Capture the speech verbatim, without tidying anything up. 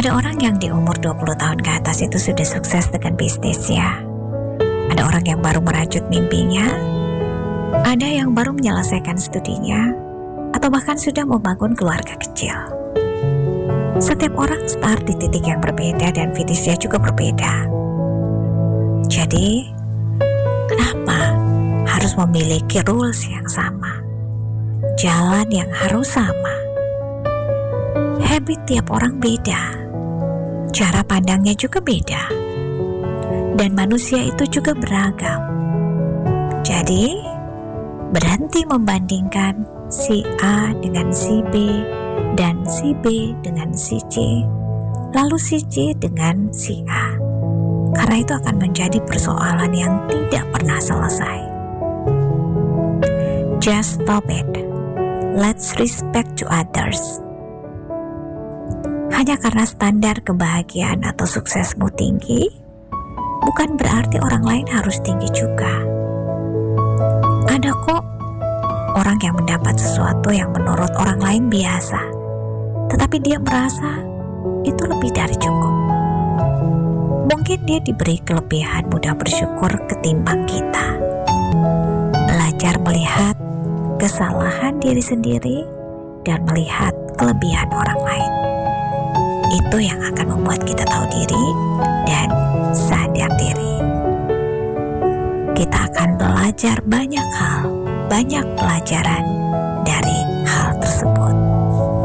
Ada orang yang di umur dua puluh tahun ke atas itu sudah sukses dengan bisnisnya. Ada orang yang baru merajut mimpinya. Ada yang baru menyelesaikan studinya, atau bahkan sudah membangun keluarga kecil. Setiap orang start di titik yang berbeda dan finishnya juga berbeda. Jadi, kenapa harus memiliki rules yang sama? Jalan yang harus sama. Habit tiap orang beda. Cara pandangnya juga beda. Dan manusia itu juga beragam. Jadi, berhenti membandingkan si A dengan si B dan si B dengan si C, lalu si C dengan si A. Karena itu akan menjadi persoalan yang tidak pernah selesai. Just stop it. Let's respect to others. Hanya karena standar kebahagiaan atau suksesmu tinggi, bukan berarti orang lain harus tinggi juga. Ada kok orang yang mendapat sesuatu yang menurut orang lain biasa, tetapi dia merasa itu lebih dari cukup. Mungkin dia diberi kelebihan mudah bersyukur ketimbang kita. Belajar melihat kesalahan diri sendiri dan melihat kelebihan orang lain. Itu yang akan membuat kita tahu diri dan sadar diri. Kita akan belajar banyak hal, banyak pelajaran dari hal tersebut.